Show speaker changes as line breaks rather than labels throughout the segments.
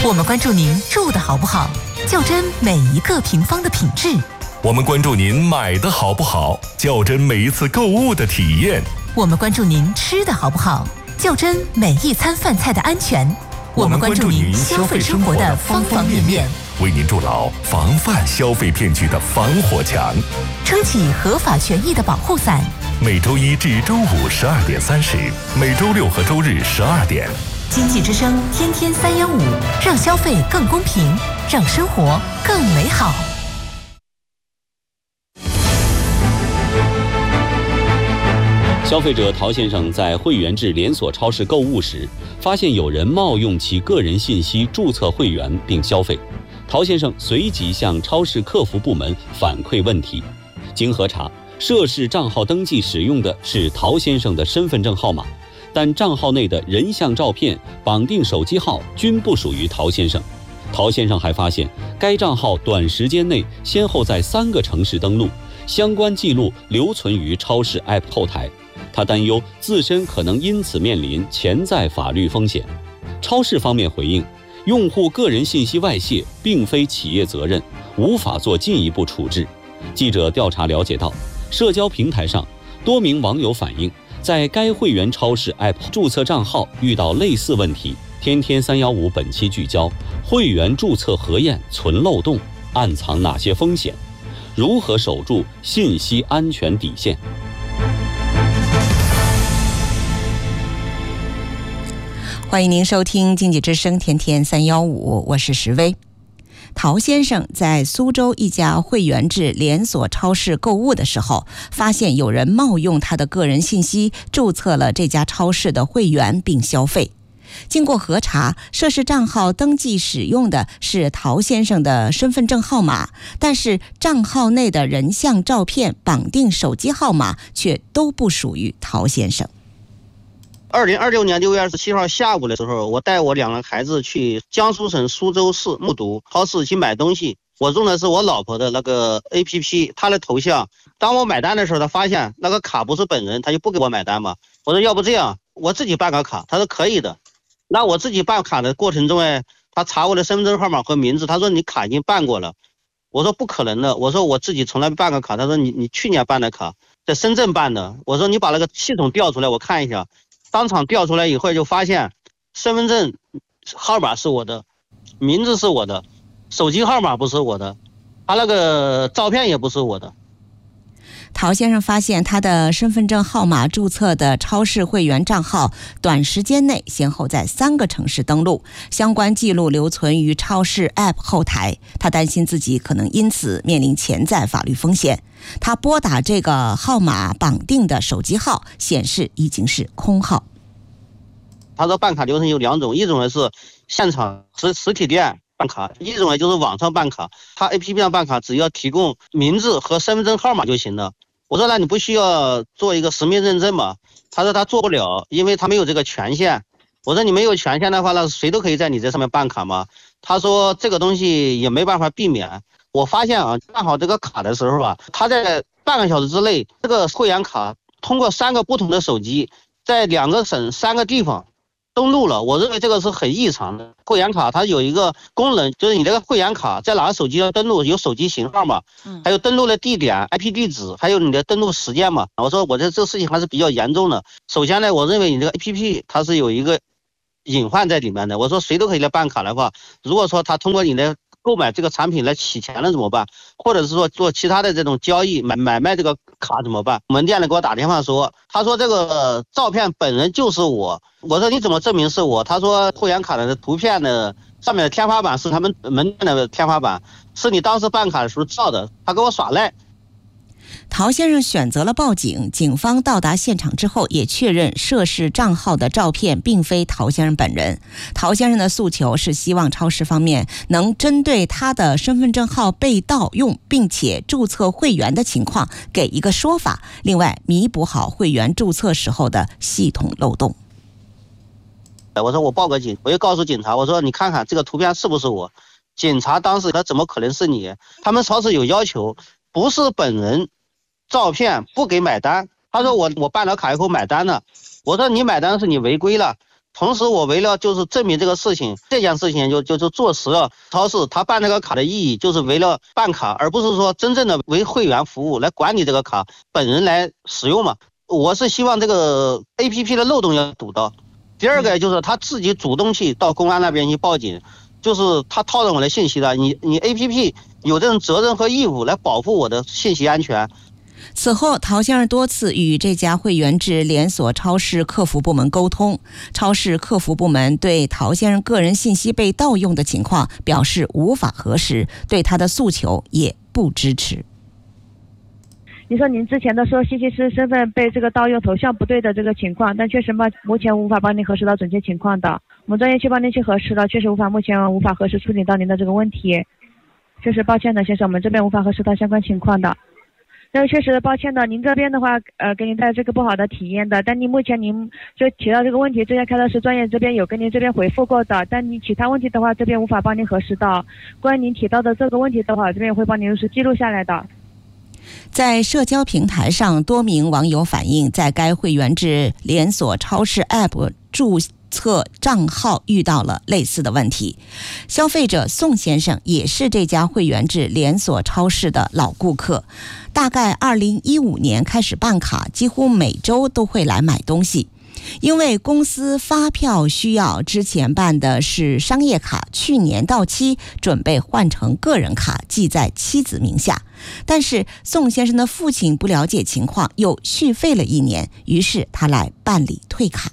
我们关注您住的好不好，较真每一个平方的品质。
我们关注您买的好不好，较真每一次购物的体验。
我们关注您吃的好不好，较真每一餐饭菜的安全。我们关注您消费生活的方方面面，
为您筑牢防范消费骗局的防火墙，
撑起合法权益的保护伞。
每周一至周五12点30，每周六和周日12点。
经济之声天天315，让消费更公平，让生活更美好。
消费者陶先生在会员制连锁超市购物时，发现有人冒用其个人信息注册会员并消费。陶先生随即向超市客服部门反馈问题。经核查，涉事账号登记使用的是陶先生的身份证号码，但账号内的人像照片、绑定手机号均不属于陶先生。陶先生还发现，该账号短时间内先后在3个城市登录，相关记录留存于超市 App 后台。他担忧自身可能因此面临潜在法律风险。超市方面回应，用户个人信息外泄并非企业责任，无法做进一步处置。记者调查了解到，社交平台上多名网友反映，在该会员超市 App 注册账号遇到类似问题。天天315本期聚焦：会员注册核验存漏洞，暗藏哪些风险？如何守住信息安全底线？
欢迎您收听经济之声天天315，我是石薇。陶先生在苏州一家会员制连锁超市购物的时候，发现有人冒用他的个人信息注册了这家超市的会员并消费。经过核查，涉事账号登记使用的是陶先生的身份证号码，但是账号内的人像照片、绑定手机号码却都不属于陶先生。
2026年6月27号下午的时候，我带我2个孩子去江苏省苏州市木渎超市去买东西。我用的是我老婆的那个 APP， 她的头像。当我买单的时候，她发现那个卡不是本人，她就不给我买单嘛。我说要不这样，我自己办个卡。她说可以的。那我自己办卡的过程中，她查我的身份证号码和名字，她说你卡已经办过了。我说不可能的，我说我自己从来没办过卡。她说你去年办的卡，在深圳办的。我说你把那个系统调出来我看一下。当场调出来以后，就发现身份证号码是我的，名字是我的，手机号码不是我的，他那个照片也不是我的。
陶先生发现他的身份证号码注册的超市会员账号短时间内先后在3个城市登录，相关记录留存于超市 App 后台。他担心自己可能因此面临潜在法律风险。他拨打这个号码绑定的手机号显示已经是空号。
他说办卡流程有2种，一种是现场实体店办卡，一种就是网上办卡。他 APP 上办卡只要提供名字和身份证号码就行了。我说那你不需要做一个实名认证吗？他说他做不了，因为他没有这个权限。我说你没有权限的话，那谁都可以在你这上面办卡吗？他说这个东西也没办法避免。我发现办好这个卡的时候他在半个小时之内，这个会员卡通过3个不同的手机，在2个省3个地方登录了。我认为这个是很异常的。会员卡它有一个功能，就是你这个会员卡在哪个手机上登录，有手机型号嘛，还有登录的地点 IP 地址，还有你的登录时间嘛。我说我这个事情还是比较严重的。首先呢，我认为你这个 APP 它是有一个隐患在里面的。我说谁都可以来办卡的话，如果说他通过你的购买这个产品来洗钱了怎么办？或者是说做其他的这种交易买卖这个卡怎么办？门店的给我打电话说，他说这个照片本人就是我。我说你怎么证明是我？他说会员卡的图片的上面的天花板是他们门店的天花板，是你当时办卡的时候照的，他给我耍赖。
陶先生选择了报警，警方到达现场之后也确认涉事账号的照片并非陶先生本人。陶先生的诉求是希望超市方面能针对他的身份证号被盗用并且注册会员的情况给一个说法，另外弥补好会员注册时候的系统漏洞。
我说我报个警，我就告诉警察，我说你看看这个图片是不是我。警察当时他怎么可能是你？他们超市有要求，不是本人照片不给买单。他说我办了卡以后买单了。我说你买单是你违规了， 同时我为了就是证明这个事情，这件事情就是坐实了超市他办这个卡的意义，就是为了办卡，而不是说真正的为会员服务来管理这个卡本人来使用嘛。我是希望这个 APP 的漏洞要堵到。第二个就是他自己主动去到公安那边去报警，就是他套上我的信息的，你 APP 有这种责任和义务来保护我的信息安全。
此后，陶先生多次与这家会员制连锁超市客服部门沟通，超市客服部门对陶先生个人信息被盗用的情况表示无法核实，对他的诉求也不支持。
你说您之前的说信息师身份被这个盗用头像不对的这个情况，但确实目前无法帮您核实到准确情况的，我们专业去帮您去核实了，确实目前无法核实处理到您的这个问题，确实抱歉的先生，我们这边无法核实到相关情况的。但是确实抱歉的，您这边的话给您带来这个不好的体验的，但目前您就提到这个问题，之前开的是专业这边有跟您这边回复过的，但你其他问题的话这边无法帮您核实到，关于您提到的这个问题的话，这边也会帮您是记录下来的。
在社交平台上，多名网友反映，在该会员制连锁超市 App 注册账号遇到了类似的问题。消费者宋先生也是这家会员制连锁超市的老顾客，大概2015年开始办卡，几乎每周都会来买东西。因为公司发票需要，之前办的是商业卡，去年到期，准备换成个人卡，记在妻子名下。但是宋先生的父亲不了解情况，又续费了1年，于是他来办理退卡。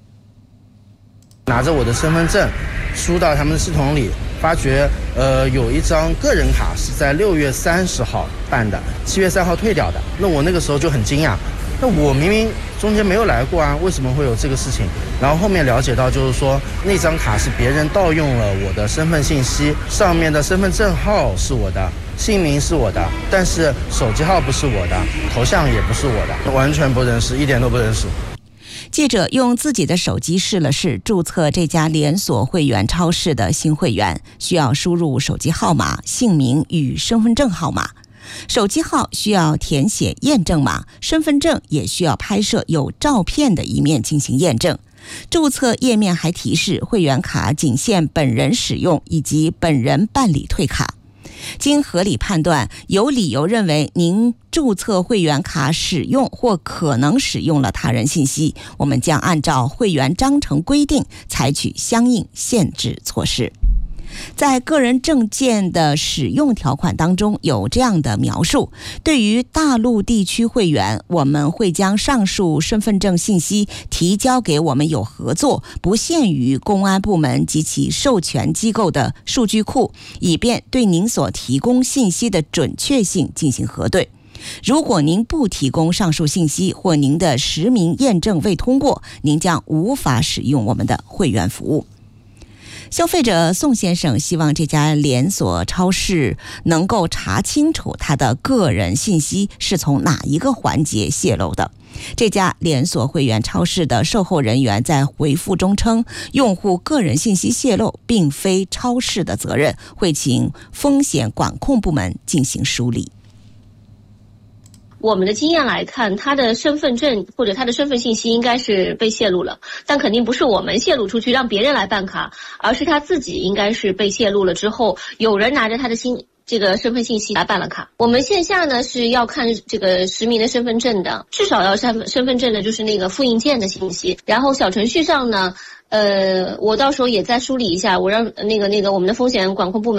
拿着我的身份证输到他们的系统里，发觉有一张个人卡是在6月30号办的，7月3号退掉的。那我那个时候就很惊讶，那我明明中间没有来过啊，为什么会有这个事情？然后后面了解到，就是说那张卡是别人盗用了我的身份信息，上面的身份证号是我的，姓名是我的，但是手机号不是我的，头像也不是我的，完全不认识，一点都不认识。
记者用自己的手机试了试，注册这家连锁会员超市的新会员，需要输入手机号码、姓名与身份证号码。手机号需要填写验证码，身份证也需要拍摄有照片的一面进行验证。注册页面还提示会员卡仅限本人使用，以及本人办理退卡。经合理判断，有理由认为您注册会员卡使用或可能使用了他人信息，我们将按照会员章程规定采取相应限制措施。在个人证件的使用条款当中有这样的描述：对于大陆地区会员，我们会将上述身份证信息提交给我们有合作、不限于公安部门及其授权机构的数据库，以便对您所提供信息的准确性进行核对。如果您不提供上述信息，或您的实名验证未通过，您将无法使用我们的会员服务。消费者宋先生希望这家连锁超市能够查清楚他的个人信息是从哪一个环节泄露的。这家连锁会员超市的售后人员在回复中称，用户个人信息泄露并非超市的责任，会请风险管控部门进行梳理。
我们的经验来看，他的身份证或者他的身份信息应该是被泄露了，但肯定不是我们泄露出去让别人来办卡，而是他自己应该是被泄露了之后，有人拿着他的这个身份信息来办了卡。我们线下呢是要看这个实名的身份证的，至少要身份证的就是那个复印件的信息，然后小程序上呢我到时候也再梳理一下，我让那个我们的风险管控部门